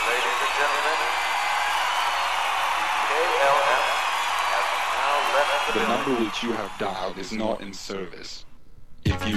Ladies and gentlemen, KLM has now left The number which you have dialed is not in service. If you